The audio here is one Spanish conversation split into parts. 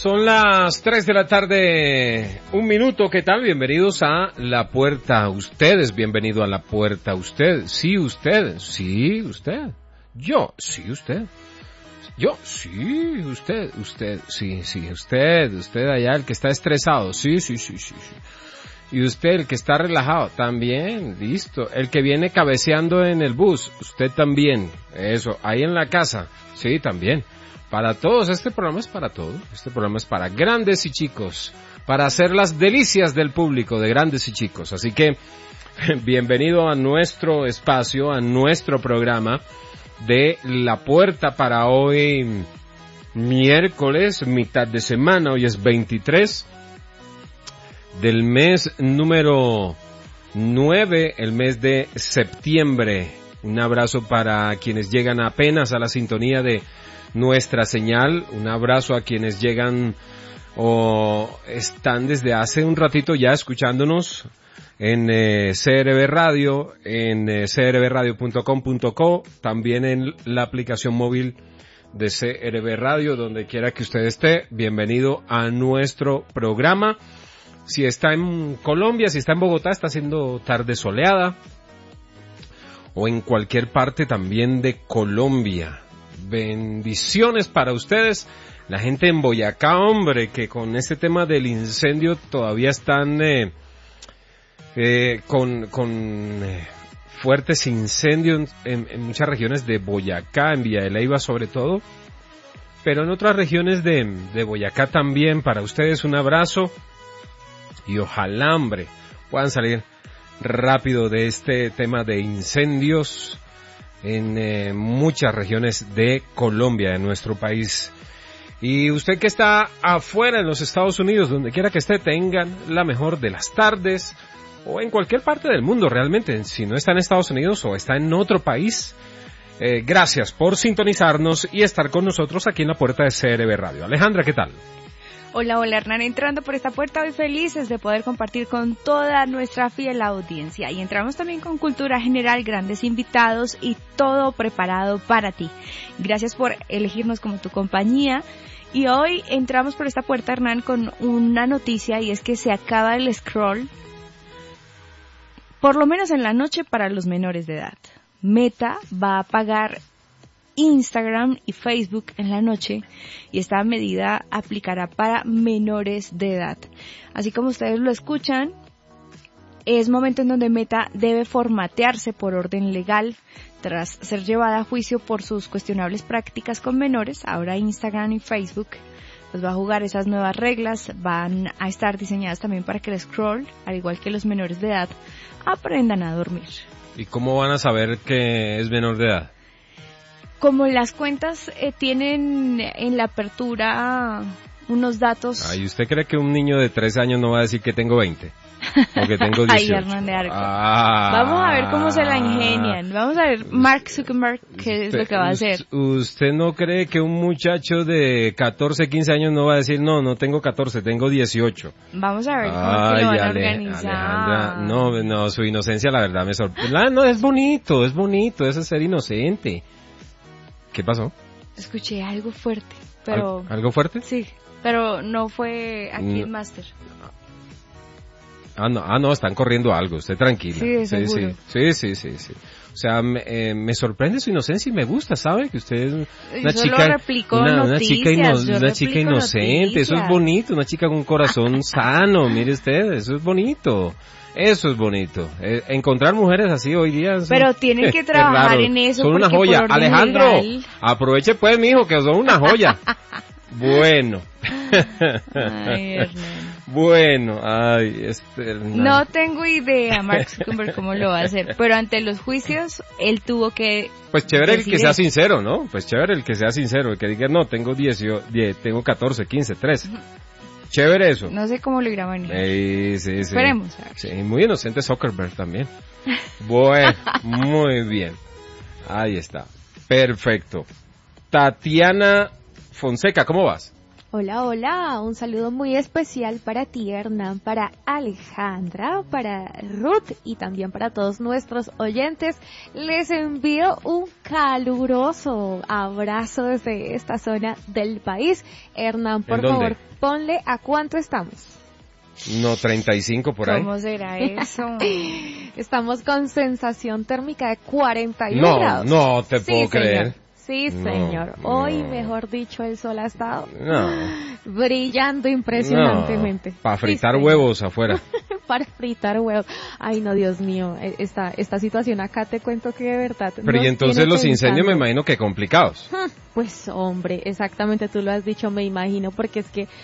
Son las 3 de la tarde, 1 minuto, ¿qué tal? Bienvenidos a La Puerta. Ustedes, bienvenido a La Puerta. Usted, sí, usted, sí, usted. Yo, sí, usted. Yo, sí, usted, sí, usted allá, el que está estresado, sí. Y usted, el que está relajado, también, listo. El que viene cabeceando en el bus, usted también, eso, ahí en la casa, sí, también. Para todos, este programa es para todos, este programa es para grandes y chicos, para hacer las delicias del público de grandes y chicos. Así que, bienvenido a nuestro espacio, a nuestro programa de La Puerta para hoy, miércoles, mitad de semana, hoy es 23 del mes número 9, el mes de septiembre. Un abrazo para quienes llegan apenas a la sintonía de nuestra señal, un abrazo a quienes llegan o están desde hace un ratito ya escuchándonos en CRB Radio, en crbradio.com.co, también en la aplicación móvil de CRB Radio, donde quiera que usted esté, bienvenido a nuestro programa. Si está en Colombia, si está en Bogotá, está haciendo tarde soleada, o en cualquier parte también de Colombia. Bendiciones para ustedes, la gente en Boyacá, hombre, que con este tema del incendio todavía están con fuertes incendios en muchas regiones de Boyacá, en Villa de Leyva sobre todo, pero en otras regiones de Boyacá también. Para ustedes un abrazo y ojalá, hombre, puedan salir rápido de este tema de incendios en muchas regiones de Colombia, de nuestro país. Y usted que está afuera en los Estados Unidos, donde quiera que esté, tengan la mejor de las tardes, o en cualquier parte del mundo realmente, si no está en Estados Unidos o está en otro país. Gracias por sintonizarnos y estar con nosotros aquí en la puerta de CRB Radio. Alejandra, ¿qué tal? Hola, Hernán, entrando por esta puerta hoy felices de poder compartir con toda nuestra fiel audiencia, y entramos también con cultura general, grandes invitados y todo preparado para ti. Gracias por elegirnos como tu compañía, y hoy entramos por esta puerta, Hernán, con una noticia, y es que se acaba el scroll, por lo menos en la noche, para los menores de edad. Meta va a pagar Instagram y Facebook en la noche, y esta medida aplicará para menores de edad. Así como ustedes lo escuchan, es momento en donde Meta debe formatearse por orden legal tras ser llevada a juicio por sus cuestionables prácticas con menores. Ahora Instagram y Facebook pues va a jugar esas nuevas reglas, van a estar diseñadas también para que el scroll, al igual que los menores de edad, aprendan a dormir. ¿Y cómo van a saber que es menor de edad? Como las cuentas tienen en la apertura unos datos... Ay, ¿usted cree que un niño de 3 años no va a decir que tengo 20? O que tengo 18. Ay, Hernán de Arco. Vamos a ver cómo se la ingenian. Vamos a ver Mark Zuckerberg qué es lo que va a hacer. ¿Usted no cree que un muchacho de 14, 15 años no va a decir, no tengo 14, tengo 18? Vamos a ver cómo se lo van a organizar. Alejandra, no, su inocencia la verdad me sorprende. No, es bonito, eso es ser inocente. ¿Qué pasó? Escuché algo fuerte, pero... ¿Algo fuerte? Sí, pero no fue aquí en Master. No, están corriendo algo, usted tranquila. Sí, seguro. Sí. O sea, me sorprende su inocencia y me gusta, ¿sabe? Que usted es una chica inocente, noticias. Eso es bonito, una chica con un corazón sano, mire usted, eso es bonito. Encontrar mujeres así hoy día... Pero tienen que trabajar en eso. Son una joya. Alejandro, aproveche pues, mijo, que son una joya. Bueno. Ay, bueno, no tengo idea, Mark Zuckerberg, cómo lo va a hacer, pero ante los juicios, él tuvo que... Pues chévere el que sea sincero, ¿no? Pues chévere el que sea sincero, el que diga, no, tengo tengo 14, 15, 13. Chévere eso. No sé cómo lo irá a manejar. Sí. Esperemos. Sí, muy inocente Zuckerberg también. Bueno, muy bien. Ahí está. Perfecto. Tatiana Fonseca, ¿cómo vas? Hola, hola, un saludo muy especial para ti, Hernán, para Alejandra, para Ruth y también para todos nuestros oyentes. Les envío un caluroso abrazo desde esta zona del país. Hernán, por favor, ponle a cuánto estamos. No, 35 por ahí. ¿Cómo será eso? Estamos con sensación térmica de 41 grados. No te puedo creer. Sí, señor. Hoy, mejor dicho, el sol ha estado brillando impresionantemente. Para fritar huevos afuera. Para fritar huevos. Ay, no, Dios mío, esta situación acá te cuento que de verdad... Pero y entonces los incendios me imagino que complicados. Pues, hombre, exactamente, tú lo has dicho, me imagino, porque es que...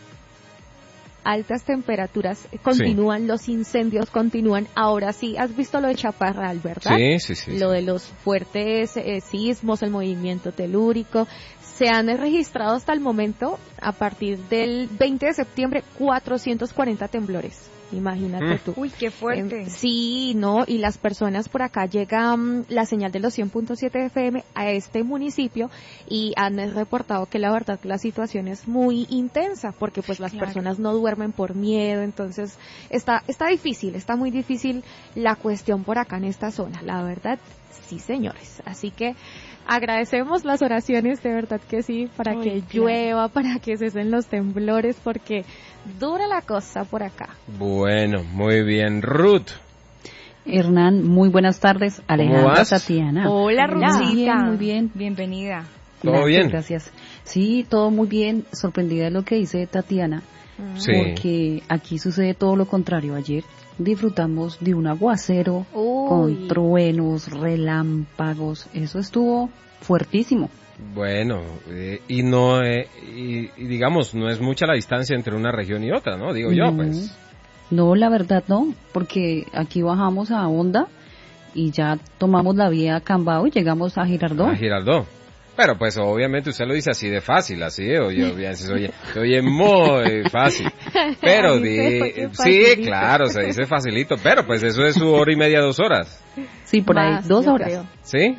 altas temperaturas continúan, los incendios continúan. Ahora sí, has visto lo de Chaparral, ¿verdad? Sí. Lo de los fuertes sismos, el movimiento telúrico. Se han registrado hasta el momento, a partir del 20 de septiembre, 440 temblores. Imagínate tú. Uy, qué fuerte. Sí, no, y las personas por acá llegan la señal de los 100.7 FM a este municipio y han reportado que la verdad la situación es muy intensa porque pues las personas no duermen por miedo, entonces está difícil, está muy difícil la cuestión por acá en esta zona, la verdad, sí señores, así que agradecemos las oraciones, de verdad que sí, para que llueva, para que cesen los temblores, porque dura la cosa por acá. Bueno, muy bien. Ruth. Hernán, muy buenas tardes. Alejandra, Tatiana. Hola, Ruthcita. Muy bien. Bienvenida. ¿Todo bien? Gracias. Sí, todo muy bien. Sorprendida de lo que dice Tatiana. Sí. Porque aquí sucede todo lo contrario. Ayer disfrutamos de un aguacero con truenos, relámpagos. Eso estuvo fuertísimo. Bueno, y no, y digamos, no es mucha la distancia entre una región y otra, ¿no? Digo yo, pues. No, la verdad no, porque aquí bajamos a Honda y ya tomamos la vía a Cambao y llegamos a Girardot. Pero pues obviamente usted lo dice así de fácil, así, se oye muy fácil. Pero sí, claro, se dice facilito, pero pues eso es 1 hora y media, 2 horas. Sí, por ahí, 2 horas. Creo. ¿Sí?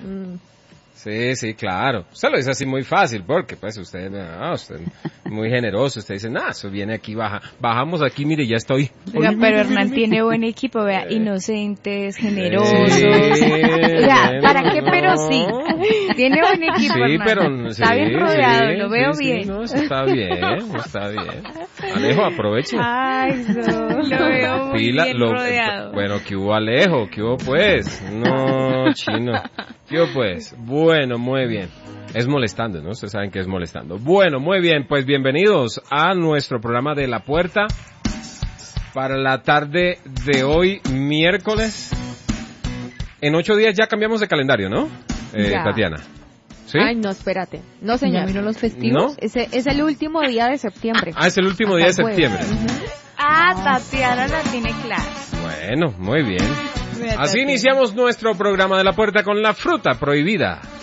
Sí, claro. Usted lo dice así muy fácil, porque pues usted muy generoso. Usted dice, eso viene aquí, bajamos aquí, mire, ya estoy. Oiga, pero Hernán tiene buen equipo, vea, inocentes, generosos. Oiga, ¿para qué? Pero sí. Tiene buen equipo, Hernán. Pero está bien rodeado, lo veo bien. No, está bien. Alejo, aproveche. Ay, lo veo muy bien rodeado. Bueno, ¿qué hubo, Alejo? ¿Qué hubo, pues? No, chino. ¿Qué hubo, pues? Bueno, muy bien. Es molestando, ¿no? Ustedes saben que es molestando. Bueno, muy bien, pues bienvenidos a nuestro programa de La Puerta para la tarde de hoy, miércoles. En 8 días ya cambiamos de calendario, ¿no? Tatiana. ¿Sí? Ay, no, espérate. No, señor. ¿Ya vino los festivos? ¿No? Es el último día de septiembre. Es el último día de septiembre. Tatiana la tiene clara. Bueno, muy bien. Así iniciamos nuestro programa de La Puerta con la fruta prohibida.